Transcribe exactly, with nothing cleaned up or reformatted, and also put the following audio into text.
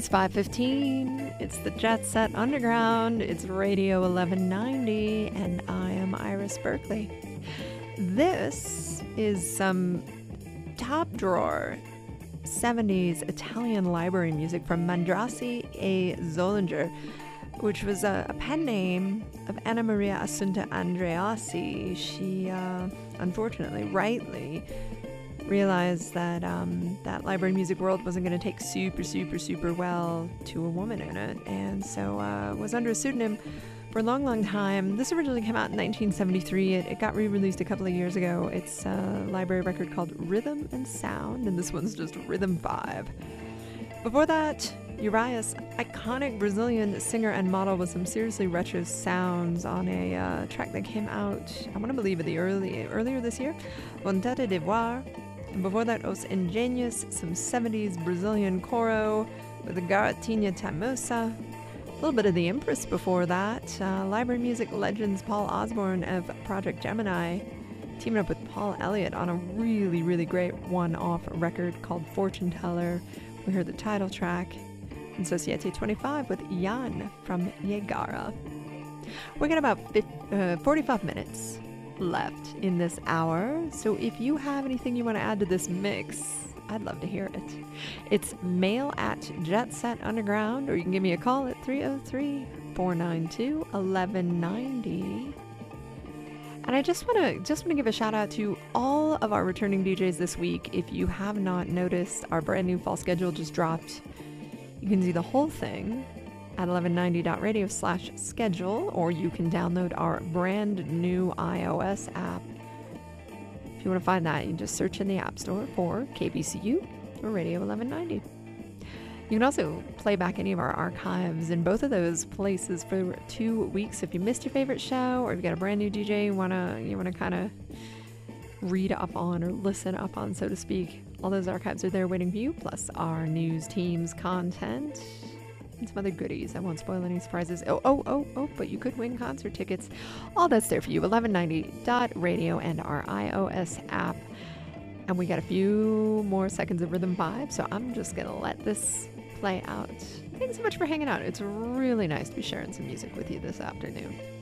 It's five fifteen, it's the Jet Set Underground, it's Radio eleven ninety, and I am Iris Berkeley. This is some top drawer seventies Italian library music from Mandrasi e Zollinger, which was a, a pen name of Anna Maria Assunta Andreassi. She, uh, unfortunately, rightly, realized that um, that library music world wasn't going to take super, super, super well to a woman in it, and so uh, was under a pseudonym for a long, long time. This originally came out in nineteen seventy-three. It, it got re-released a couple of years ago. It's a library record called Rhythm and Sound, and this one's just Rhythm five. Before that, Urias, iconic Brazilian singer and model with some seriously retro sounds on a uh, track that came out, I want to believe, the early earlier this year, Vontade de Voir. And before that, Os Ingenious, some seventies Brazilian coro with the Garatinha Tamosa. A little bit of the Empress before that. Uh, library music legends Paul Osborne of Project Gemini teaming up with Paul Elliott on a really, really great one-off record called Fortune Teller. We heard the title track in Societe twenty-five with Jan from Yegara. We got about uh, forty-five minutes left in this hour, so if you have anything you want to add to this mix, I'd love to hear it. It's mail at Jet Set Underground, or you can give me a call at three oh three, four nine two, one one nine oh. And I just want to just want to give a shout out to all of our returning D Js this week. If you have not noticed, our brand new fall schedule just dropped. You can see the whole thing at eleven ninety dot radio slash schedule, or you can download our brand new iOS app. If you want to find that, you can just search in the App Store for K B C U or Radio eleven ninety. You can also play back any of our archives in both of those places for two weeks. If you missed your favorite show, or if you got a brand new D J you wanna you wanna kind of read up on or listen up on, so to speak, all those archives are there waiting for you, plus our news team's content and some other goodies. I won't spoil any surprises. Oh, oh, oh, oh, but you could win concert tickets. All that's there for you, eleven ninety dot radio and our iOS app. And we got a few more seconds of Rhythm five, so I'm just going to let this play out. Thanks so much for hanging out. It's really nice to be sharing some music with you this afternoon.